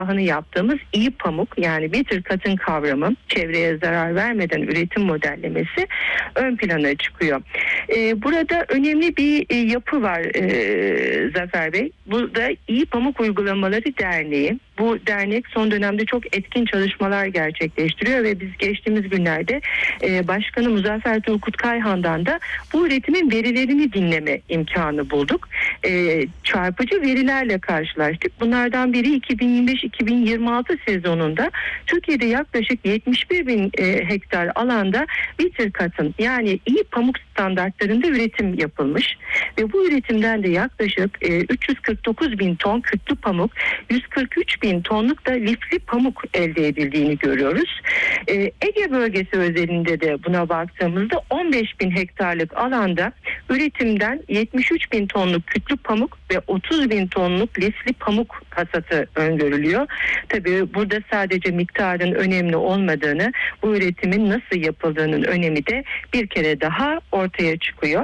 yaptığımız iyi pamuk, yani bitter cotton kavramı, çevreye zarar vermeden üretim modellemesi ön plana çıkıyor. Burada önemli bir yapı var Zafer Bey. Bu da İyi Pamuk Uygulamaları Derneği. Bu dernek son dönemde çok etkin çalışmalar gerçekleştiriyor ve biz geçtiğimiz günlerde Başkanı Muzaffer Turgut Kayhan'dan da bu üretimin verilerini dinleme imkanı bulduk. Çarpıcı verilerle karşılaştık. Bunlardan biri 2025-2026 sezonunda Türkiye'de yaklaşık 71 bin hektar alanda bitter cotton, yani iyi pamuk standartlarında üretim yapılmış ve bu üretimden de yaklaşık 349 bin ton kütlü pamuk, 143 bin tonluk da lifli pamuk elde edildiğini görüyoruz. Ege bölgesi özelinde de buna baktığımızda 15 bin hektarlık alanda üretimden 73 bin tonluk kütlü pamuk ve 30 bin tonluk lifli pamuk hasatı öngörülüyor. Tabii burada sadece miktarın önemli olmadığını, bu üretimin nasıl yapıldığının önemi de bir kere daha ortaya çıkıyor.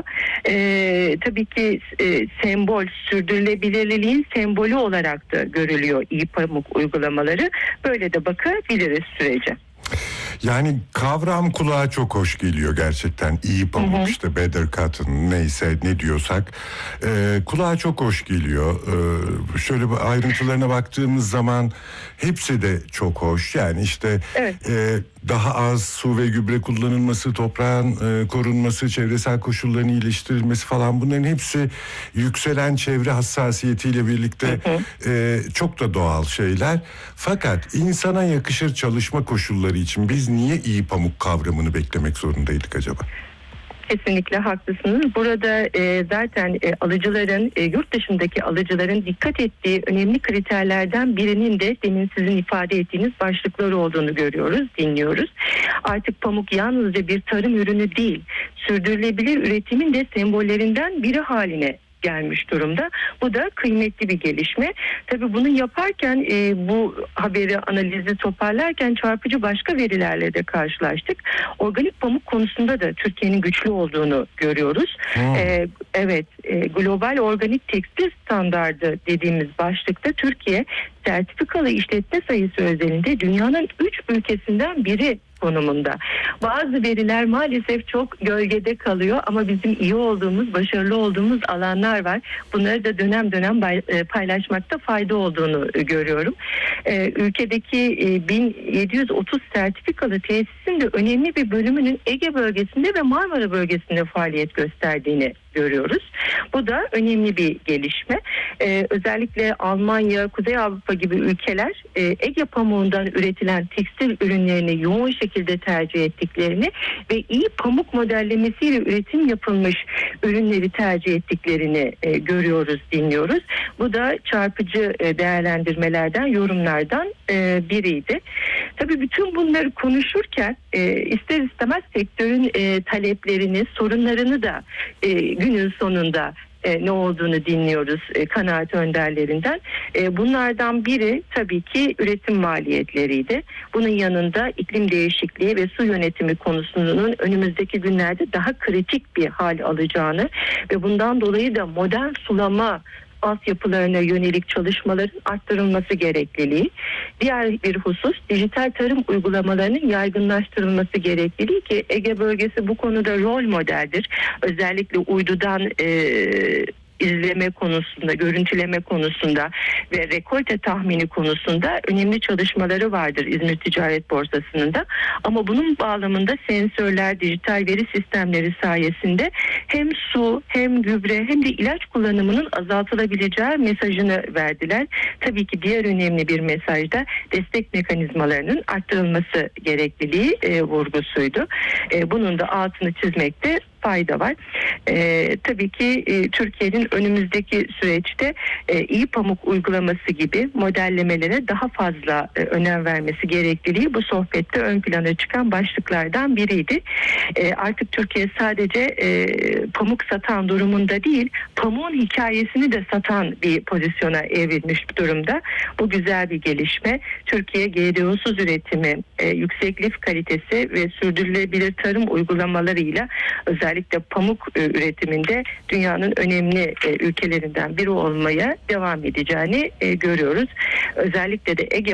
Tabii ki sembol, sürdürülebilirliğin sembolü olarak da görülüyor iyi pamuk uygulamaları. Böyle de bakabiliriz sürece. Yani kavram kulağa çok hoş geliyor gerçekten. İyi pamuk, işte better cotton, neyse ne diyorsak kulağa çok hoş geliyor. Şöyle bir ayrıntılarına baktığımız zaman hepsi de çok hoş. Yani işte evet. Daha az su ve gübre kullanılması, toprağın korunması, çevresel koşulların iyileştirilmesi falan, bunların hepsi yükselen çevre hassasiyetiyle birlikte çok da doğal şeyler. Fakat insana yakışır çalışma koşulları için biz niye iyi pamuk kavramını beklemek zorundaydık acaba? Kesinlikle haklısınız. Burada zaten alıcıların, yurt dışındaki alıcıların dikkat ettiği önemli kriterlerden birinin de demin sizin ifade ettiğiniz başlıklar olduğunu görüyoruz, dinliyoruz. Artık pamuk yalnızca bir tarım ürünü değil, sürdürülebilir üretimin de sembollerinden biri haline gelmiş durumda. Bu da kıymetli bir gelişme. Tabii bunu yaparken, bu haberi, analizi toparlarken çarpıcı başka verilerle de karşılaştık. Organik pamuk konusunda da Türkiye'nin güçlü olduğunu görüyoruz. Evet, global organik tekstil standardı dediğimiz başlıkta Türkiye sertifikalı işletme sayısı özelinde dünyanın 3 ülkesinden biri konumunda. Bazı veriler maalesef çok gölgede kalıyor ama bizim iyi olduğumuz, başarılı olduğumuz alanlar var. Bunları da dönem dönem paylaşmakta fayda olduğunu görüyorum. Ülkedeki 1730 sertifikalı tesisin de önemli bir bölümünün Ege bölgesinde ve Marmara bölgesinde faaliyet gösterdiğini görüyoruz. Bu da önemli bir gelişme. Özellikle Almanya, Kuzey Avrupa gibi ülkeler Ege pamuğundan üretilen tekstil ürünlerini yoğun şekilde tercih ettiklerini ve iyi pamuk modellemesiyle üretim yapılmış ürünleri tercih ettiklerini görüyoruz, dinliyoruz. Bu da çarpıcı değerlendirmelerden, yorumlardan biriydi. Tabii bütün bunları konuşurken ister istemez sektörün taleplerini, sorunlarını da günün sonunda ne olduğunu dinliyoruz kanaat önderlerinden. Bunlardan biri tabii ki üretim maliyetleriydi. Bunun yanında iklim değişikliği ve su yönetimi konusunun önümüzdeki günlerde daha kritik bir hal alacağını ve bundan dolayı da modern sulama altyapılarına yönelik çalışmaların arttırılması gerekliliği. Diğer bir husus, dijital tarım uygulamalarının yaygınlaştırılması gerekliliği ki Ege bölgesi bu konuda rol modeldir. Özellikle uydudan izleme konusunda, görüntüleme konusunda ve rekolte tahmini konusunda önemli çalışmaları vardır İzmir Ticaret Borsası'nın da. Ama bunun bağlamında sensörler, dijital veri sistemleri sayesinde hem su, hem gübre, hem de ilaç kullanımının azaltılabileceği mesajını verdiler. Tabii ki diğer önemli bir mesaj da destek mekanizmalarının arttırılması gerekliliği vurgusuydu. Bunun da altını çizmekte fayda var. Tabii ki Türkiye'nin önümüzdeki süreçte iyi pamuk uygulaması gibi modellemelere daha fazla önem vermesi gerekliliği bu sohbette ön plana çıkan başlıklardan biriydi. Artık Türkiye sadece pamuk satan durumunda değil, pamuğun hikayesini de satan bir pozisyona evrilmiş bir durumda. Bu güzel bir gelişme. Türkiye GDO'suz üretimi, yüksek lif kalitesi ve sürdürülebilir tarım uygulamalarıyla özellikle pamuk üretiminde dünyanın önemli ülkelerinden biri olmaya devam edeceğini görüyoruz. Özellikle de Ege